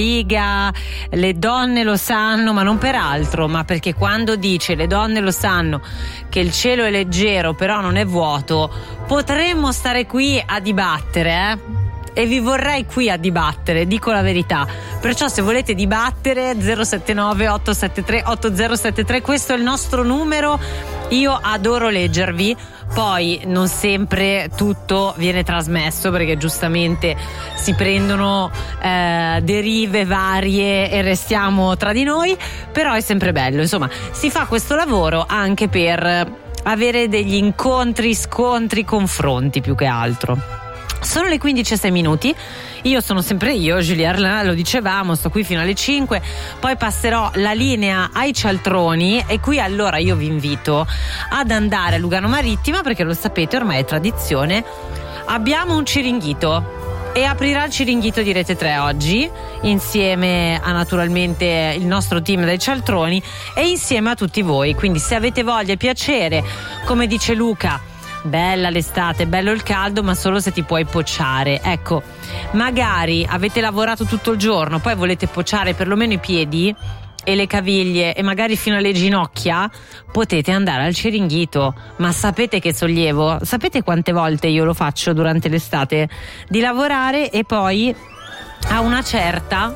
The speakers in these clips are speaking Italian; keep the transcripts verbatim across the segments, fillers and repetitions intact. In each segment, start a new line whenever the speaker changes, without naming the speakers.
Liga, le donne lo sanno, ma non per altro, ma perché quando dice le donne lo sanno che il cielo è leggero però non è vuoto, potremmo stare qui a dibattere, eh? E vi vorrei qui a dibattere, dico la verità. Perciò se volete dibattere zero sette nove otto sette tre otto zero sette tre, questo è il nostro numero. Io adoro leggervi. Poi non sempre tutto viene trasmesso perché giustamente si prendono eh, derive varie e restiamo tra di noi, però è sempre bello, insomma si fa questo lavoro anche per avere degli incontri, scontri, confronti più che altro. Sono le quindici e sei minuti, io sono sempre io, Giulia Arlà, lo dicevamo, sto qui fino alle cinque, poi passerò la linea ai cialtroni e qui allora io vi invito ad andare a Lugano Marittima perché lo sapete, ormai è tradizione, abbiamo un Ciringhito e aprirà il Ciringhito di Rete tre oggi insieme a naturalmente il nostro team dei cialtroni e insieme a tutti voi, quindi se avete voglia e piacere, come dice Luca, bella l'estate, bello il caldo, ma solo se ti puoi pocciare. Ecco, magari avete lavorato tutto il giorno, poi volete pocciare perlomeno i piedi e le caviglie e magari fino alle ginocchia, potete andare al Ciringhito. Ma sapete che sollievo? Sapete quante volte io lo faccio durante l'estate? Di lavorare e poi a una certa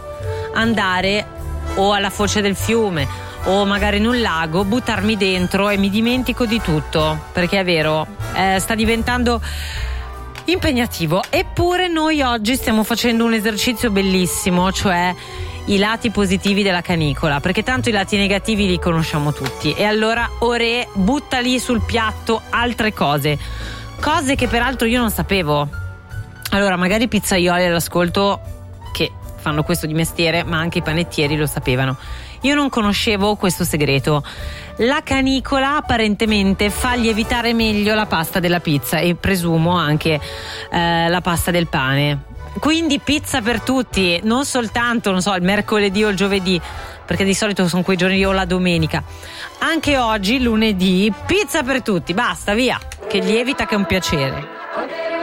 andare o alla foce del fiume o magari in un lago, buttarmi dentro e mi dimentico di tutto, perché è vero, eh, sta diventando impegnativo. Eppure noi oggi stiamo facendo un esercizio bellissimo, cioè i lati positivi della canicola, perché tanto i lati negativi li conosciamo tutti. E allora ore buttali sul piatto altre cose, cose che peraltro io non sapevo. Allora magari i pizzaioli all'ascolto che fanno questo di mestiere, ma anche i panettieri lo sapevano. Io non conoscevo questo segreto. La canicola apparentemente fa lievitare meglio la pasta della pizza e presumo anche eh, la pasta del pane. Quindi pizza per tutti, non soltanto, non so, il mercoledì o il giovedì, perché di solito sono quei giorni, o la domenica. Anche oggi, lunedì, pizza per tutti, basta, via, che lievita, che è un piacere.